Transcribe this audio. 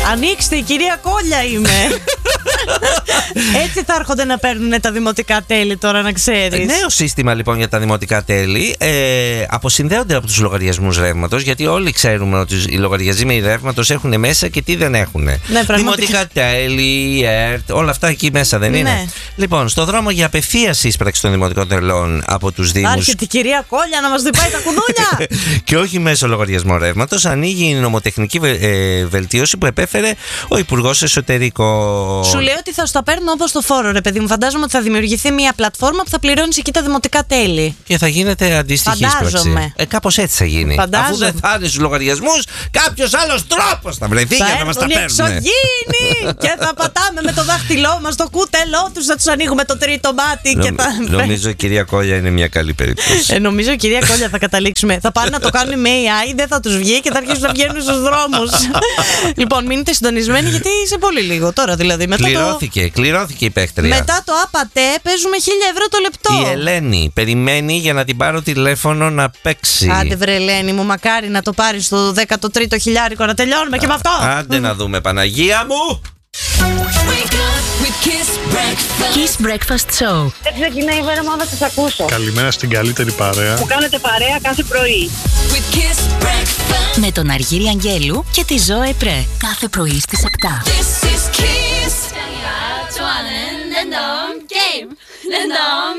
Ανοίξτε, η κυρία Κόλια είμαι. Έτσι θα έρχονται να παίρνουν τα δημοτικά τέλη τώρα, να ξέρεις. Νέο σύστημα λοιπόν για τα δημοτικά τέλη. Αποσυνδέονται από τους λογαριασμούς ρεύματος, γιατί όλοι ξέρουμε ότι οι λογαριασμοί ρεύματος έχουν μέσα και τι δεν έχουν. Ναι, δημοτικά τέλη, ΕΡΤ, όλα αυτά εκεί μέσα δεν είναι? Ναι. Λοιπόν, στο δρόμο για απευθεία σύσπραξη των δημοτικών τελών από τους Δήμους. Άρχεται η κυρία Κόλια να μας διπάει τα κουδούνια. Και όχι μέσω λογαριασμό ρεύματος, ανοίγει η νομοτεχνική βελτίωση που επέφερε ο Υπουργός Εσωτερικών. Σου λέει ότι θα σου τα παίρνουν όπως το φόρο, ρε παιδί μου. Φαντάζομαι ότι θα δημιουργηθεί μια πλατφόρμα που θα πληρώνεις εκεί τα δημοτικά τέλη. Και θα γίνεται αντίστοιχη ίσπραξη. Κάπως έτσι θα γίνει. Αφού δεν θα είναι στους λογαριασμούς, κάποιος άλλος τρόπος θα βρεθεί για να μας τα παίρνουν. Εξωγήινοι! Και θα πατάμε με το δάχτυλό μας το κούτελό τους, θα τους ανοίγουμε το τρίτο μάτι. Νομίζω η κυρία Κόλια είναι μια καλή περίπτωση. Νομίζω η κυρία Κόλια θα καταλήξουμε. Θα πάνε να το κάνουν με AI, δεν θα τους βγει και θα αρχίσουν να βγαίνουν στους δρόμους. Λοιπόν, μείνετε συντονισμένοι γιατί σε πολύ λίγο τώρα δηλαδή. Κληρώθηκε η παίχτρια. Μετά το άπατε παίζουμε 1.000 ευρώ το λεπτό. Η Ελένη περιμένει για να την πάρω τηλέφωνο να παίξει. Άντε βρε Ελένη μου, μακάρι να το πάρεις στο 13ο χιλιάρικο να τελειώνουμε και με αυτό. Άντε να δούμε, Παναγία μου. Kiss Breakfast Show. Δεν ξεκινάει η μέρα μου να σας ακούσω. Καλημέρα στην καλύτερη παρέα. Που κάνετε παρέα κάθε πρωί. Με τον Αργύρη Αγγέλου και τη Ζώε Πρέ. Κάθε πρωί στις 7.